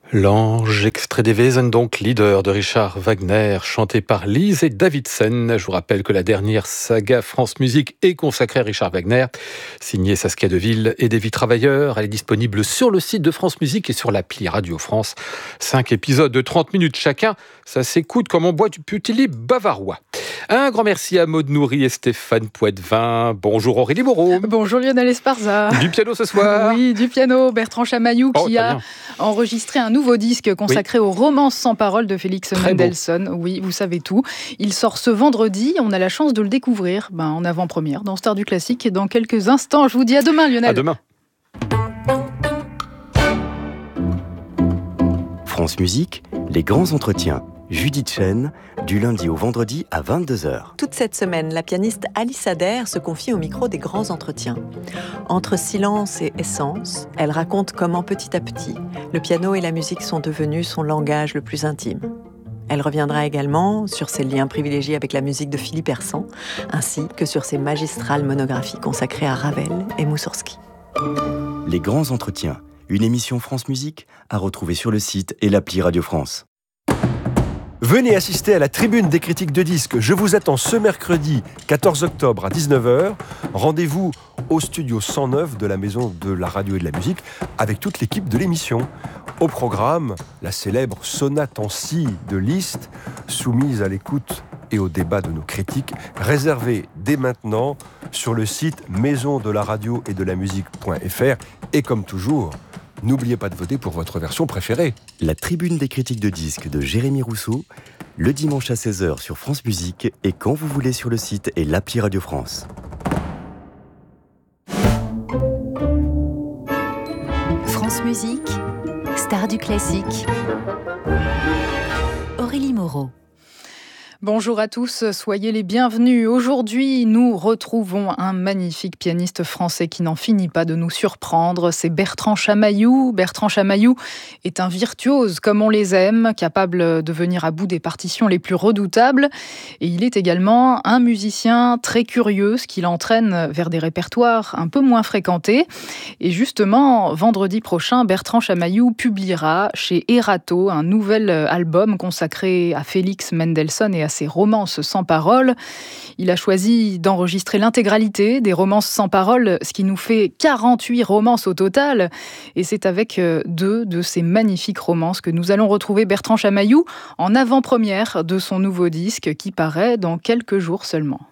L'Ange, extrait des Wesen, donc leader de Richard Wagner, chanté par Lise et Davidsen. Je vous rappelle que la dernière saga France Musique est consacrée à Richard Wagner, signée Saskia Deville et des Vies Travailleurs. Elle est disponible sur le site de France Musique et sur l'appli Radio France. 5 épisodes de 30 minutes chacun, ça s'écoute comme on boit du petit bavarois. Un grand merci à Maud Nourri et Stéphane Poitvin. Bonjour Aurélie Moreau. Bonjour Lionel Esparza. Du piano ce soir. Oui, du piano. Bertrand Chamaillou qui a enregistré un nouveau disque consacré aux romances sans paroles de Félix Mendelssohn. Oui, vous savez tout. Il sort ce vendredi. On a la chance de le découvrir en avant-première dans Stars du Classique. Et dans quelques instants, je vous dis à demain Lionel. À demain. France Musique, les grands entretiens. Judith Chen, du lundi au vendredi à 22h. Toute cette semaine, la pianiste Alice Adair se confie au micro des grands entretiens. Entre silence et essence, elle raconte comment petit à petit, le piano et la musique sont devenus son langage le plus intime. Elle reviendra également sur ses liens privilégiés avec la musique de Philippe Hersant, ainsi que sur ses magistrales monographies consacrées à Ravel et Moussorgsky. Les grands entretiens, une émission France Musique à retrouver sur le site et l'appli Radio France. Venez assister à la tribune des critiques de disques. Je vous attends ce mercredi 14 octobre à 19h. Rendez-vous au studio 109 de la Maison de la Radio et de la Musique avec toute l'équipe de l'émission. Au programme, la célèbre sonate en si de Liszt, soumise à l'écoute et au débat de nos critiques, réservée dès maintenant sur le site maisondelaradio-et-de-la-musique.fr. Et comme toujours, n'oubliez pas de voter pour votre version préférée. La tribune des critiques de disques de Jérémy Rousseau, le dimanche à 16h sur France Musique et quand vous voulez sur le site et l'appli Radio France. France Musique, Stars du Classique. Aurélie Moreau. Bonjour à tous, soyez les bienvenus. Aujourd'hui, nous retrouvons un magnifique pianiste français qui n'en finit pas de nous surprendre. C'est Bertrand Chamaillou. Bertrand Chamaillou est un virtuose comme on les aime, capable de venir à bout des partitions les plus redoutables. Et il est également un musicien très curieux, ce qui l'entraîne vers des répertoires un peu moins fréquentés. Et justement, vendredi prochain, Bertrand Chamaillou publiera chez Erato un nouvel album consacré à Félix Mendelssohn et à ses romances sans paroles. Il a choisi d'enregistrer l'intégralité des romances sans paroles, ce qui nous fait 48 romances au total. Et c'est avec 2 de ces magnifiques romances que nous allons retrouver Bertrand Chamaillou en avant-première de son nouveau disque qui paraît dans quelques jours seulement.